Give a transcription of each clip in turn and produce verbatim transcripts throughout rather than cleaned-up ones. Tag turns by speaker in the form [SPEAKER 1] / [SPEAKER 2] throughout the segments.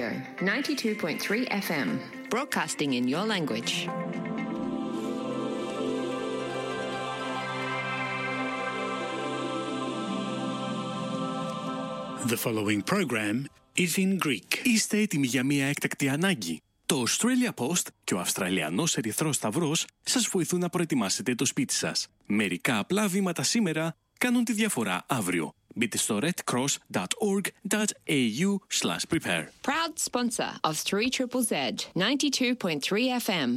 [SPEAKER 1] ninety-two point three F M, broadcasting in your language.
[SPEAKER 2] The following program is in Greek.
[SPEAKER 3] Είστε έτοιμοι για μια έκτακτη ανάγκη? Το Australia Post και ο Αυστραλιανός Ερυθρός Σταυρός σας βοηθούν να προετοιμάσετε το σπίτι σας. Μερικά απλά βήματα σήμερα κάνουν τη διαφορά αύριο. Μπείτε στο redcross.org.au slash prepare.
[SPEAKER 1] Proud sponsor of three Z Z Z, ninety-two point three F M.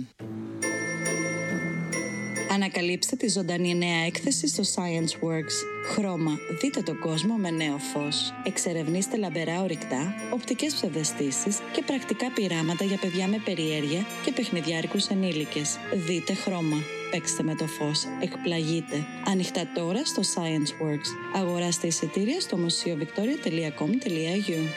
[SPEAKER 4] Ανακαλύψτε τη ζωντανή νέα έκθεση στο Science Works. Χρώμα, δείτε τον κόσμο με νέο φως. Εξερευνήστε λαμπερά ορυκτά, οπτικές ψευδαισθήσεις και πρακτικά πειράματα για παιδιά με περιέργεια και παιχνιδιάρικους ενήλικες. Δείτε χρώμα. Παίξτε με το φως. Εκπλαγείτε. Ανοιχτά τώρα στο Science Works. Αγοράστε εισιτήρια στο μουσείο βικτόρια τελεία κομ τελεία έι γιου.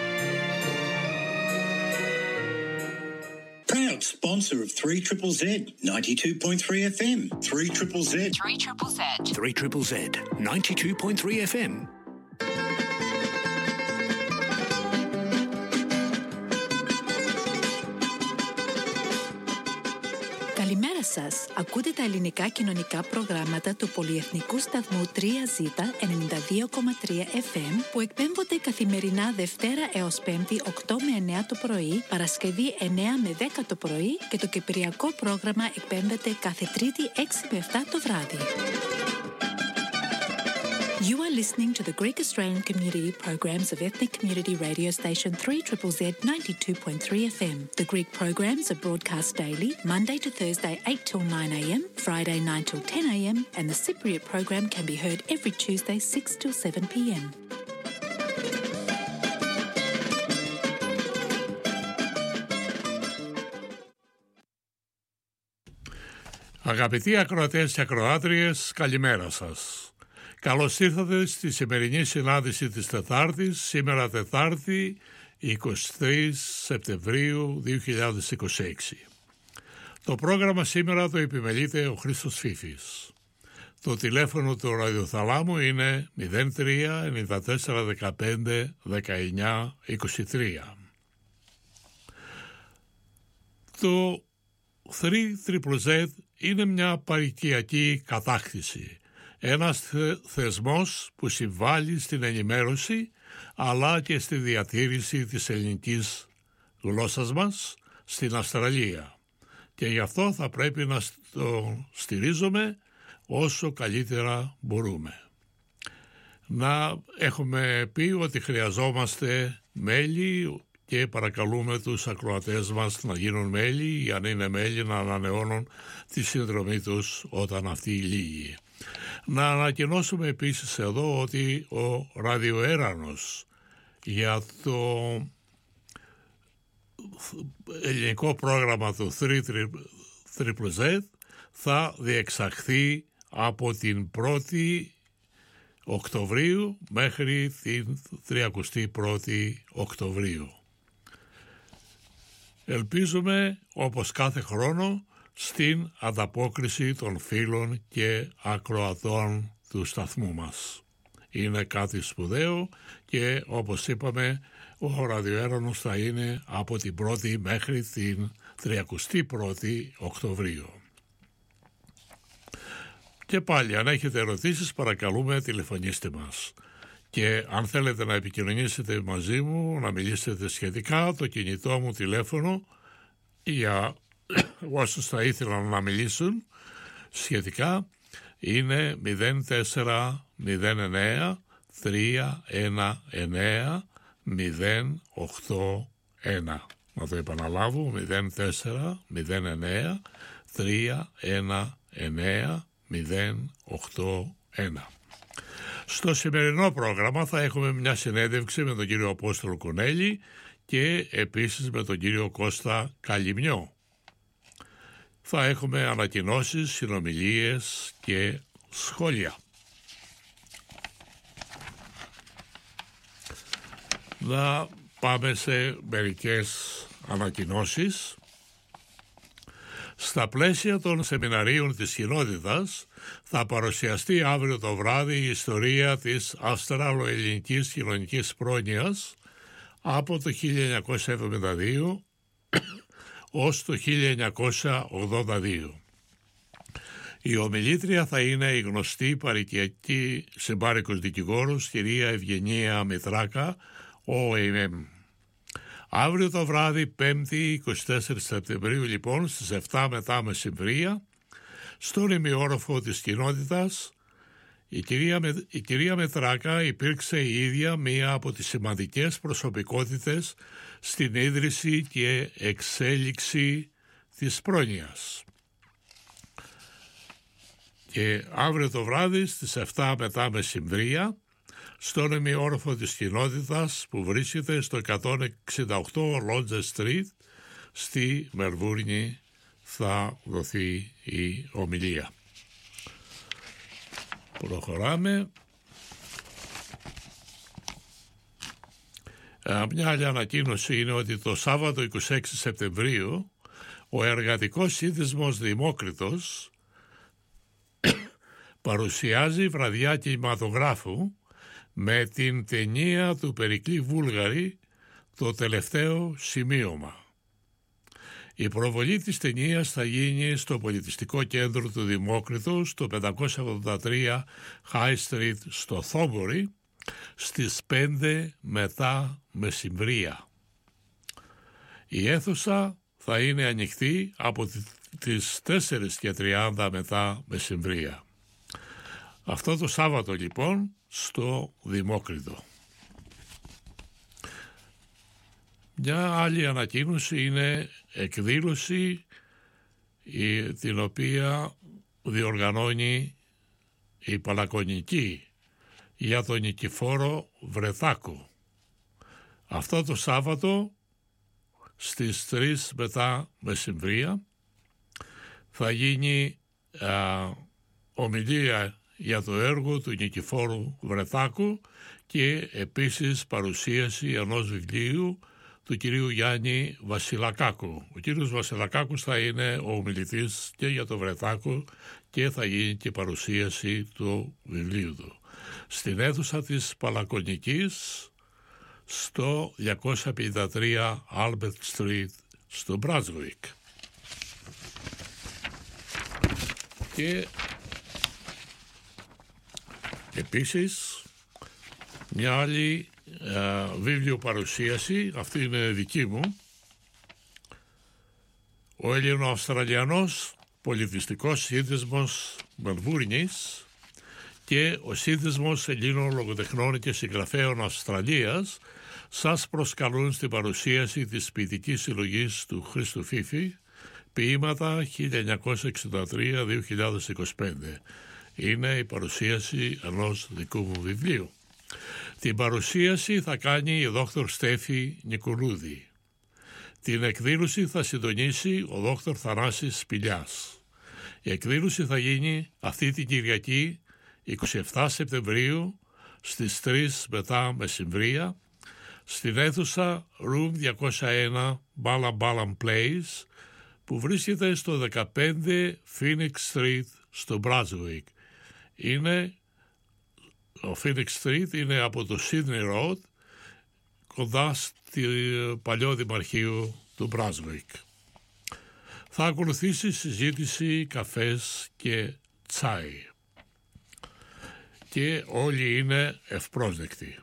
[SPEAKER 5] Proud sponsor of three Z Z Z, ninety-two point three F M. three Z Z Z.
[SPEAKER 1] three Z Z Z.
[SPEAKER 2] three Z Z Z, ninety-two point three F M.
[SPEAKER 6] Καλημέρα σας. Ακούτε τα ελληνικά κοινωνικά προγράμματα του πολυεθνικού σταθμού τρία ζέτα ενενήντα δύο κόμμα τρία F M που εκπέμπονται καθημερινά Δευτέρα έως Πέμπτη οκτώ με εννέα το πρωί, Παρασκευή εννέα με δέκα το πρωί και το κυπριακό πρόγραμμα εκπέμπεται κάθε Τρίτη έξι με επτά το βράδυ. You are listening to the Greek Australian Community programs of Ethnic Community Radio Station three Z Z Z ninety-two point three F M. The Greek programs are broadcast daily, Monday to Thursday eight till nine A M, Friday nine till ten A M, and the Cypriot program can be heard every Tuesday six till seven P M.
[SPEAKER 7] Αγαπητοί ακροατές και ακροάτριες, καλημέρα σας. Καλώς ήρθατε στη σημερινή συνάντηση της Τετάρτης, σήμερα Τετάρτη εικοστή τρίτη Σεπτεμβρίου δύο χιλιάδες είκοσι έξι. Το πρόγραμμα σήμερα το επιμελείται ο Χρήστος Φίφης. Το τηλέφωνο του ραδιοθαλάμου είναι μηδέν τρία ενενήντα τέσσερα δεκαπέντε δεκαεννιά είκοσι τρία. Το τρία Z Z Z είναι μια παροικιακή κατάκτηση. Ένας θεσμός που συμβάλλει στην ενημέρωση αλλά και στη διατήρηση της ελληνικής γλώσσας μας στην Αυστραλία. Και γι' αυτό θα πρέπει να το στηρίζουμε όσο καλύτερα μπορούμε. Να έχουμε πει ότι χρειαζόμαστε μέλη και παρακαλούμε τους ακροατές μας να γίνουν μέλη ή αν είναι μέλη να ανανεώνουν τη συνδρομή τους όταν αυτή λύγει. Να ανακοινώσουμε επίσης εδώ ότι ο ραδιοέρανος για το ελληνικό πρόγραμμα του τρία Z Z Z θα διεξαχθεί από την πρώτη Οκτωβρίου μέχρι την τριαντάτη πρώτη Οκτωβρίου. Ελπίζουμε όπως κάθε χρόνο στην ανταπόκριση των φίλων και ακροατών του σταθμού μας. Είναι κάτι σπουδαίο και όπως είπαμε ο ραδιοέρανος θα είναι από την πρώτη μέχρι την τριαντάτη πρώτη Οκτωβρίου. Και πάλι αν έχετε ερωτήσεις παρακαλούμε τηλεφωνήστε μας. Και αν θέλετε να επικοινωνήσετε μαζί μου, να μιλήσετε σχετικά, το κινητό μου τηλέφωνο για όσους θα ήθελαν να μιλήσουν σχετικά είναι μηδέν τέσσερα μηδέν εννέα τρία ένα εννέα μηδέν οκτώ ένα. Να το επαναλάβω, μηδέν τέσσερα μηδέν εννέα τρία ένα εννέα μηδέν οκτώ ένα. Στο σημερινό πρόγραμμα θα έχουμε μια συνέντευξη με τον κύριο Απόστολο Κονέλη και επίσης με τον κύριο Κώστα Καλυμιό. Θα έχουμε ανακοινώσεις, συνομιλίες και σχόλια. Να πάμε σε μερικές ανακοινώσεις. Στα πλαίσια των σεμιναρίων της κοινότητας θα παρουσιαστεί αύριο το βράδυ η ιστορία της Αυστραλοελληνικής κοινωνικής πρόνοιας από το χίλια εννιακόσια εβδομήντα δύο ως το χίλια εννιακόσια ογδόντα δύο. Η ομιλήτρια θα είναι η γνωστή παροικιακή συμπάρικος δικηγόρος κυρία Ευγενία Μητράκα, ο έι εμ. Αύριο το βράδυ, πέμπτη εικοστή τέταρτη Σεπτεμβρίου, λοιπόν, στις επτά μετά μεσημβρία, στον ημιόροφο της κοινότητας, η κυρία, Με, η κυρία Μετράκα υπήρξε η ίδια μία από τις σημαντικές προσωπικότητες στην ίδρυση και εξέλιξη της πρόνοιας. Και αύριο το βράδυ στις επτά μετά μεσημβρία, στον ημιόροφο της κοινότητας που βρίσκεται στο εκατόν εξήντα οκτώ Lodge Street στη Μελβούρνη, θα δοθεί η ομιλία. Προχωράμε. Μια άλλη ανακοίνωση είναι ότι το Σάββατο εικοστή έκτη Σεπτεμβρίου ο Εργατικός Σύνδεσμος Δημόκριτος παρουσιάζει βραδιά κινηματογράφου με την ταινία του Περικλή Βούλγαρη, το τελευταίο σημείωμα. Η προβολή της ταινίας θα γίνει στο Πολιτιστικό Κέντρο του Δημόκριτου στο πεντακόσια ογδόντα τρία High Street στο Θόμπορι στις πέντε μετά μεσημβρία. Η αίθουσα θα είναι ανοιχτή από τις τέσσερις και τριάντα μετά μεσημβρία. Αυτό το Σάββατο, λοιπόν, στο Δημόκριτο. Μια άλλη ανακοίνωση είναι εκδήλωση η, την οποία διοργανώνει η Παλακονική για τον Νικηφόρο Βρεθάκο. Αυτό το Σάββατο στις τρεις μετά μεσημβρία θα γίνει α, ομιλία για το έργο του Νικηφόρου Βρεθάκου και επίσης παρουσίαση ενός βιβλίου του κυρίου Γιάννη Βασιλακάκου. Ο κύριος Βασιλακάκος θα είναι ο ομιλητής και για το Βρεθάκο και θα γίνει και παρουσίαση του βιβλίου του. Στην αίθουσα της Παλακονικής στο διακόσια πενήντα τρία Albert Street στο Μπράσουικ. Και επίσης μια άλλη α, βίβλιο παρουσίαση, αυτή είναι δική μου, ο Έλληνο-Αυστραλιανός Πολιτιστικός Σύνδεσμος Μελβούρνης και ο Σύνδεσμος Ελλήνων Λογοτεχνών και Συγγραφέων Αυστραλίας σας προσκαλούν στην παρουσίαση της ποιητικής συλλογής του Χρήστου Φίφη, ποίηματα χίλια εννιακόσια εξήντα τρία με δύο χιλιάδες είκοσι πέντε. Είναι η παρουσίαση ενός δικού μου βιβλίου. Την παρουσίαση θα κάνει η δόκτωρ Στέφη Νικολούδη. Την εκδήλωση θα συντονίσει ο δόκτωρ Θανάσης Σπηλιάς. Η εκδήλωση θα γίνει αυτή την Κυριακή εικοστή εβδόμη Σεπτεμβρίου στις τρεις μετά μεσημβρία στην αίθουσα Room διακόσια ένα Balam Balam Place που βρίσκεται στο δεκαπέντε Phoenix Street στο Brunswick. Είναι, ο Phoenix Street είναι από το Sydney Road κοντά στο παλιό δημαρχείο του Brunswick. Θα ακολουθήσει συζήτηση, καφές και τσάι. Και όλοι είναι ευπρόσδεκτοι.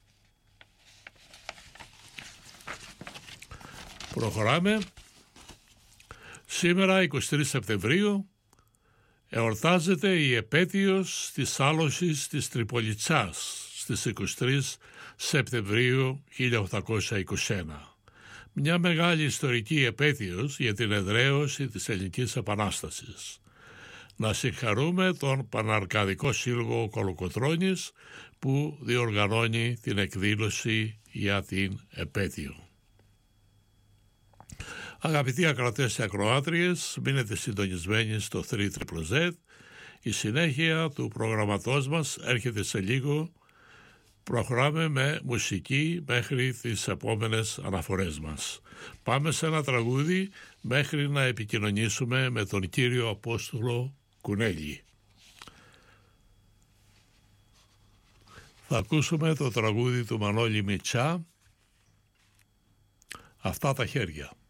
[SPEAKER 7] Προχωράμε. Σήμερα, εικοστή τρίτη Σεπτεμβρίου, εορτάζεται η επέτειος της άλωσης της Τριπολιτσάς στις εικοστή τρίτη Σεπτεμβρίου χίλια οκτακόσια είκοσι ένα. Μια μεγάλη ιστορική επέτειος για την εδραίωση της Ελληνικής Επανάστασης. Να συγχαρούμε τον Παναρκαδικό Σύλλογο Κολοκοτρώνης που διοργανώνει την εκδήλωση για την επέτειο. Αγαπητοί ακροατές και ακροάτριες, μείνετε συντονισμένοι στο τρία ζέτα ζέτα. Η συνέχεια του προγραμματός μας έρχεται σε λίγο. Προχωράμε με μουσική μέχρι τις επόμενες αναφορές μας. Πάμε σε ένα τραγούδι μέχρι να επικοινωνήσουμε με τον κύριο Απόστολο Κουνέλη. Θα ακούσουμε το τραγούδι του Μανώλη Μητσά, αυτά τα χέρια.